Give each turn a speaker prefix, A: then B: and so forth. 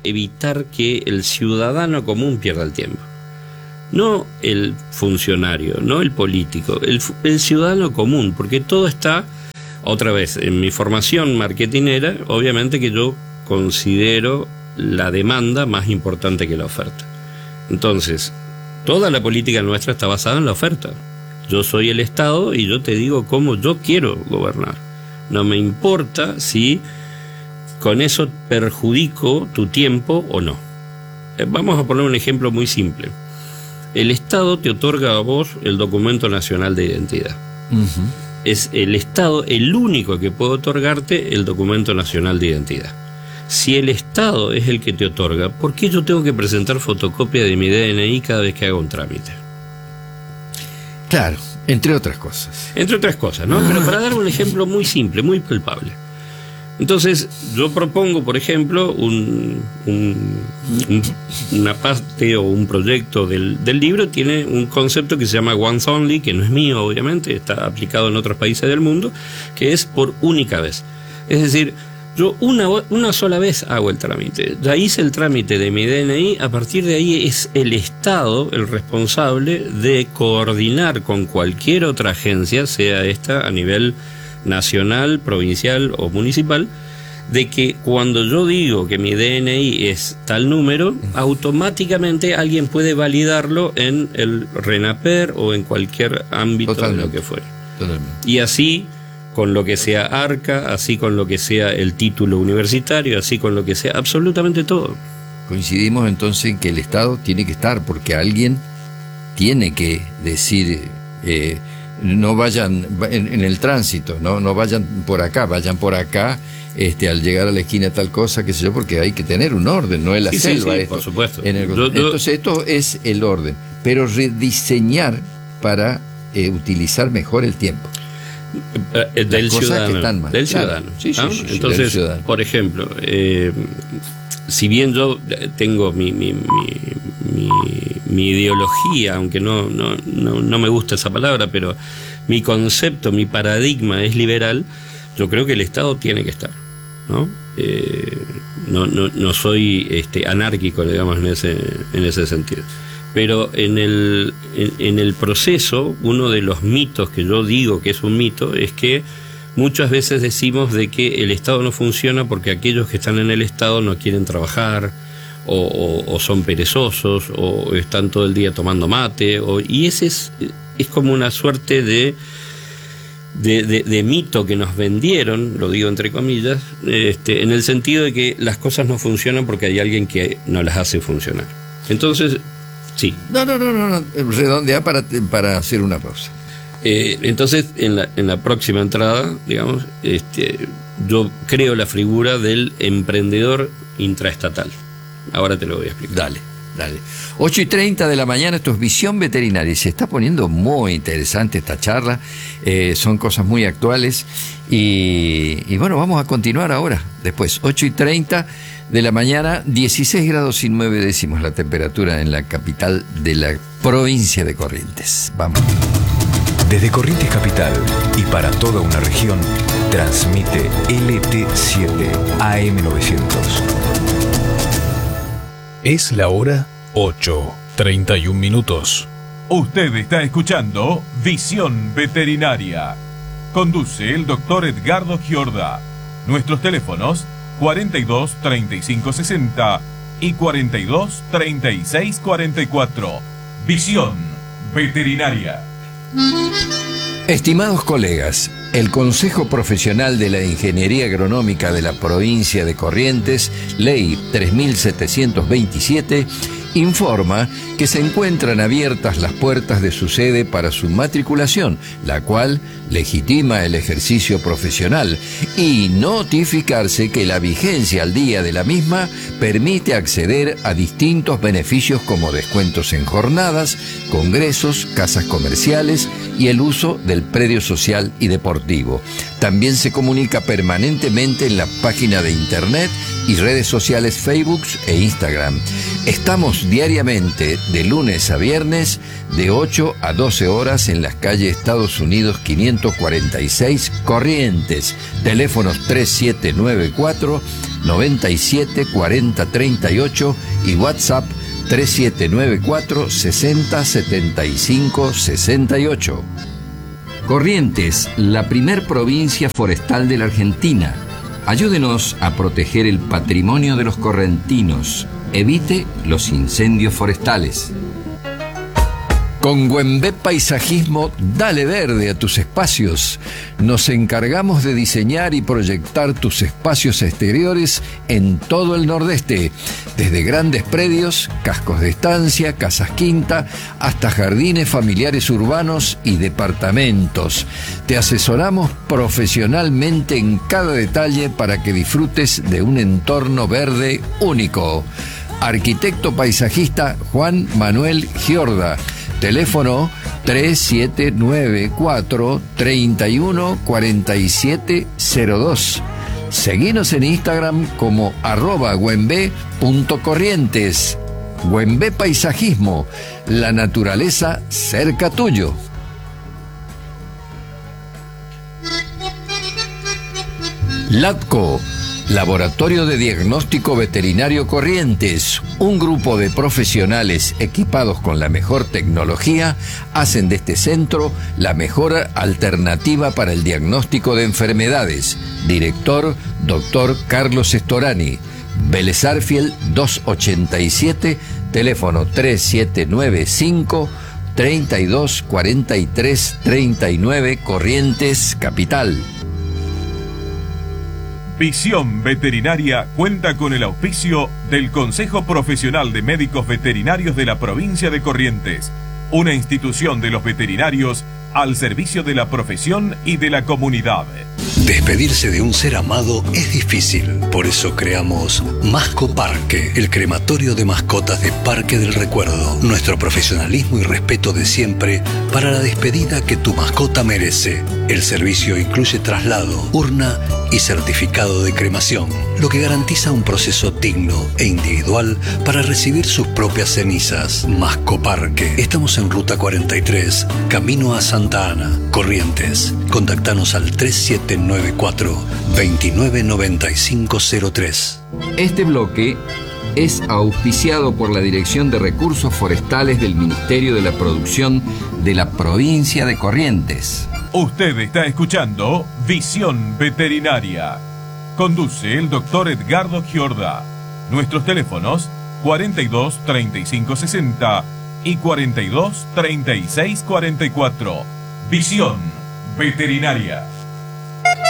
A: evitar que el ciudadano común pierda el tiempo. No el funcionario, no el político, el ciudadano común, porque todo está, otra vez, en mi formación marketinera, obviamente que yo considero la demanda más importante que la oferta. Entonces, toda la política nuestra está basada en la oferta. Yo soy el Estado y yo te digo cómo yo quiero gobernar. No me importa si con eso perjudico tu tiempo o no. Vamos a poner un ejemplo muy simple. El Estado te otorga a vos el documento nacional de identidad. Uh-huh. Es el Estado el único que puede otorgarte el documento nacional de identidad. Si el Estado es el que te otorga, ¿por qué yo tengo que presentar fotocopia de mi DNI cada vez que hago un trámite?
B: Claro, entre otras cosas.
A: Entre otras cosas, ¿no? Pero para dar un ejemplo muy simple, muy palpable. Entonces, yo propongo, por ejemplo, una parte o un proyecto del libro, tiene un concepto que se llama Once Only, que no es mío, obviamente, está aplicado en otros países del mundo, que es por única vez. Es decir, yo una sola vez hago el trámite. Ya hice el trámite de mi DNI, a partir de ahí es el Estado el responsable de coordinar con cualquier otra agencia, sea esta a nivel nacional, provincial o municipal, de que cuando yo digo que mi DNI es tal número, automáticamente alguien puede validarlo en el RENAPER o en cualquier ámbito. Totalmente. De lo que fuera. Totalmente. Y así con lo que sea ARCA, así con lo que sea el título universitario, así con lo que sea absolutamente todo.
B: Coincidimos entonces en que el Estado tiene que estar, porque alguien tiene que decir, no vayan en el tránsito, no vayan por acá, vayan por acá, al llegar a la esquina tal cosa, qué sé yo, porque hay que tener un orden, no es la selva. Sí,
A: esto, por supuesto.
B: Entonces esto es el orden, pero rediseñar para utilizar mejor el tiempo.
A: Del ciudadano. Del ciudadano.
B: Sí,
A: entonces,
B: del ciudadano.
A: Por ejemplo, si bien yo tengo mi ideología, aunque no me gusta esa palabra, pero mi concepto, mi paradigma es liberal, yo creo que el Estado tiene que estar, ¿no? No soy anárquico, digamos, en ese sentido. Pero en el proceso, uno de los mitos que yo digo que es un mito es que muchas veces decimos de que el Estado no funciona porque aquellos que están en el Estado no quieren trabajar, o son perezosos, o están todo el día tomando mate, y ese es como una suerte de mito que nos vendieron, lo digo entre comillas, en el sentido de que las cosas no funcionan porque hay alguien que no las hace funcionar. Entonces, sí.
B: No, redondea para hacer una pausa.
A: Entonces, en la próxima entrada, digamos, yo creo la figura del emprendedor intraestatal. Ahora te lo voy a explicar.
B: Dale. 8:30 de la mañana, esto es Visión Veterinaria. Se está poniendo muy interesante esta charla. Son cosas muy actuales. Y bueno, vamos a continuar ahora, después. 8:30 de la mañana, 16 grados y 9 décimos la temperatura en la capital de la provincia de Corrientes. Vamos.
C: Desde Corrientes Capital y para toda una región, transmite LT7 AM900. Es la hora 8:31.
D: Usted está escuchando Visión Veterinaria. Conduce el doctor Edgardo Giorda. Nuestros teléfonos 42 35 60 y 42 36 44. Visión Veterinaria.
B: Estimados colegas, el Consejo Profesional de la Ingeniería Agronómica de la provincia de Corrientes, Ley 3727, informa que se encuentran abiertas las puertas de su sede para su matriculación, la cual legitima el ejercicio profesional, y notificarse que la vigencia al día de la misma permite acceder a distintos beneficios como descuentos en jornadas, congresos, casas comerciales y el uso del predio social y deportivo. También se comunica permanentemente en la página de internet y redes sociales Facebook e Instagram. Estamos diariamente de lunes a viernes de 8 a 12 horas en las calles Estados Unidos 546 Corrientes. Teléfonos 3794 97 40 38 y WhatsApp 3794 60 75 68. Corrientes, la primer provincia forestal de la Argentina. Ayúdenos a proteger el patrimonio de los correntinos. Evite los incendios forestales. Con Güembé Paisajismo, dale verde a tus espacios. Nos encargamos de diseñar y proyectar tus espacios exteriores en todo el Nordeste, desde grandes predios, cascos de estancia, casas quinta, hasta jardines familiares urbanos y departamentos. Te asesoramos profesionalmente en cada detalle para que disfrutes de un entorno verde único. Arquitecto paisajista Juan Manuel Giorda. Teléfono 3794 31 4702. Seguinos en Instagram como @güembé.corrientes. Güembé Paisajismo, la naturaleza cerca tuyo. LADCO, Laboratorio de Diagnóstico Veterinario Corrientes, un grupo de profesionales equipados con la mejor tecnología, hacen de este centro la mejor alternativa para el diagnóstico de enfermedades. Director, Dr. Carlos Storani. Vélez Arfiel 287, teléfono 3795 32 43 39, Corrientes, Capital.
D: Visión Veterinaria cuenta con el auspicio del Consejo Profesional de Médicos Veterinarios de la provincia de Corrientes, una institución de los veterinarios al servicio de la profesión y de la comunidad.
E: Despedirse de un ser amado es difícil, por eso creamos Mascoparque, el crematorio de mascotas de Parque del Recuerdo. Nuestro profesionalismo y respeto de siempre para la despedida que tu mascota merece. El servicio incluye traslado, urna y certificado de cremación, lo que garantiza un proceso digno e individual para recibir sus propias cenizas. Mascoparque. Estamos en Ruta 43, camino a Santa Ana, Corrientes. Contactanos al 3794 299503.
B: Este bloque es auspiciado por la Dirección de Recursos Forestales del Ministerio de la Producción de la provincia de Corrientes.
D: Usted está escuchando Visión Veterinaria. Conduce el doctor Edgardo Giorda. Nuestros teléfonos 42 35 60 y 42 36 44. Visión Veterinaria.